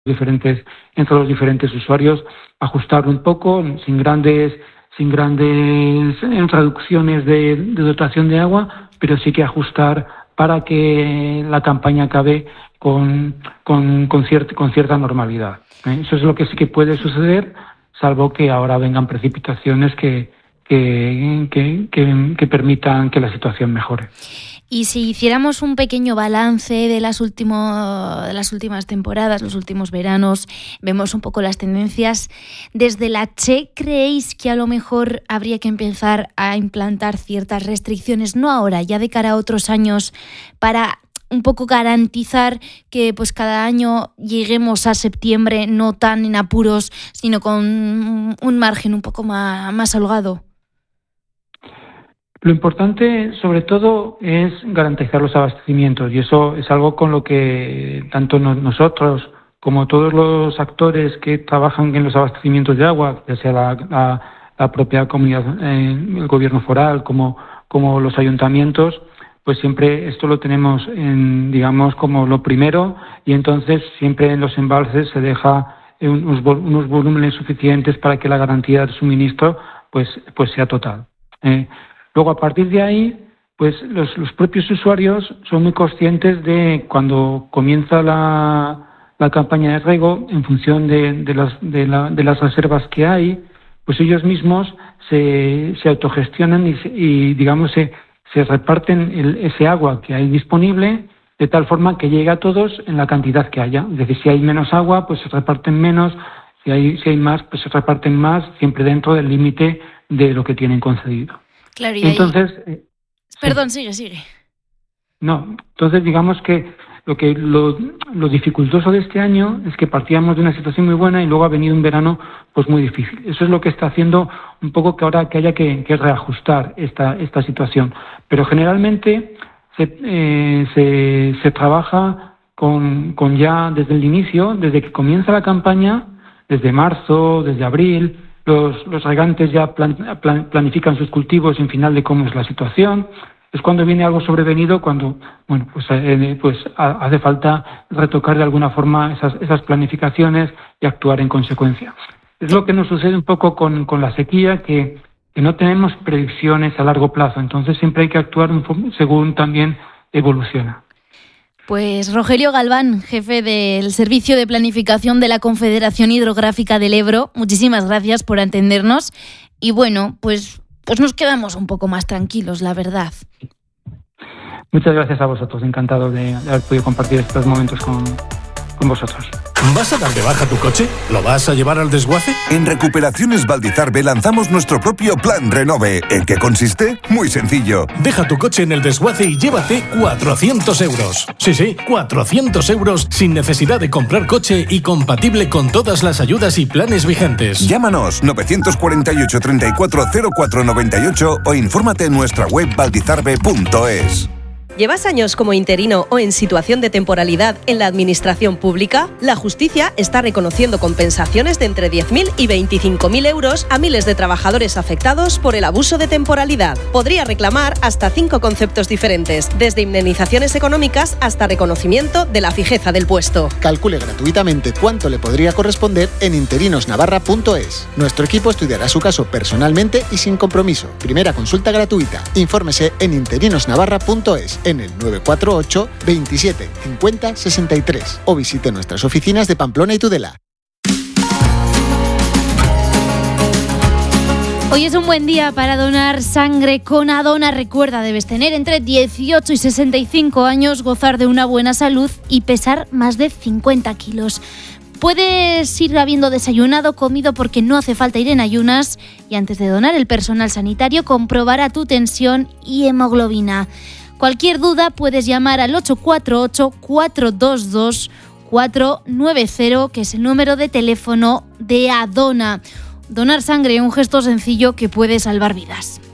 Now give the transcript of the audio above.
entre los diferentes usuarios, ajustarlo un poco, sin grandes reducciones de dotación de agua, pero sí que ajustar para que la campaña acabe con cierta normalidad. Eso es lo que sí que puede suceder, salvo que ahora vengan precipitaciones que permitan que la situación mejore. Y si hiciéramos un pequeño balance de las últimas temporadas, los últimos veranos, vemos un poco las tendencias. Desde la Che, ¿creéis que a lo mejor habría que empezar a implantar ciertas restricciones, no ahora, ya de cara a otros años, para un poco garantizar que pues cada año lleguemos a septiembre no tan en apuros, sino con un margen un poco más holgado? Lo importante, sobre todo, es garantizar los abastecimientos, y eso es algo con lo que tanto nosotros como todos los actores que trabajan en los abastecimientos de agua, ya sea la propia comunidad, el gobierno foral, como los ayuntamientos, pues siempre esto lo tenemos digamos como lo primero, y entonces siempre en los embalses se deja unos volúmenes suficientes para que la garantía de suministro pues sea total. Luego, a partir de ahí, pues los propios usuarios son muy conscientes de cuando comienza la campaña de riego, en función de las reservas que hay, pues ellos mismos se autogestionan y digamos, se reparten ese agua que hay disponible de tal forma que llegue a todos en la cantidad que haya. Es decir, si hay menos agua, pues se reparten menos, si hay más, pues se reparten más, siempre dentro del límite de lo que tienen concedido. Claro, y entonces, perdón, sigue. No, entonces digamos que lo dificultoso de este año es que partíamos de una situación muy buena y luego ha venido un verano pues muy difícil. Eso es lo que está haciendo un poco que ahora que haya que reajustar esta situación. Pero generalmente se trabaja con ya desde el inicio, desde que comienza la campaña, desde marzo, desde abril. Los regantes ya planifican sus cultivos en final de cómo es la situación. Es cuando viene algo sobrevenido, cuando pues hace falta retocar de alguna forma esas planificaciones y actuar en consecuencia. Es lo que nos sucede un poco con la sequía, que no tenemos predicciones a largo plazo, entonces siempre hay que actuar según también evoluciona. Pues Rogelio Galván, jefe del Servicio de Planificación de la Confederación Hidrográfica del Ebro, muchísimas gracias por atendernos y bueno, pues nos quedamos un poco más tranquilos, la verdad. Muchas gracias a vosotros, encantado de haber podido compartir estos momentos con vosotros. ¿Vas a dar de baja tu coche? ¿Lo vas a llevar al desguace? En Recuperaciones Valdizarbe lanzamos nuestro propio Plan Renove. ¿En qué consiste? Muy sencillo. Deja tu coche en el desguace y llévate 400 euros. Sí, 400 euros sin necesidad de comprar coche y compatible con todas las ayudas y planes vigentes. Llámanos 948 34 04 98 o infórmate en nuestra web valdizarbe.es. ¿Llevas años como interino o en situación de temporalidad en la administración pública? La justicia está reconociendo compensaciones de entre 10.000 y 25.000 euros a miles de trabajadores afectados por el abuso de temporalidad. Podría reclamar hasta 5 conceptos diferentes, desde indemnizaciones económicas hasta reconocimiento de la fijeza del puesto. Calcule gratuitamente cuánto le podría corresponder en interinosnavarra.es. Nuestro equipo estudiará su caso personalmente y sin compromiso. Primera consulta gratuita. Infórmese en interinosnavarra.es. en el 948 27 50 63 o visite nuestras oficinas de Pamplona y Tudela. Hoy es un buen día para donar sangre con Adona. Recuerda, debes tener entre 18 y 65 años, gozar de una buena salud y pesar más de 50 kilos. Puedes ir habiendo desayunado, comido, porque no hace falta ir en ayunas, y antes de donar, el personal sanitario comprobará tu tensión y hemoglobina. Cualquier duda puedes llamar al 848-422-490, que es el número de teléfono de Adona. Donar sangre, un gesto sencillo que puede salvar vidas.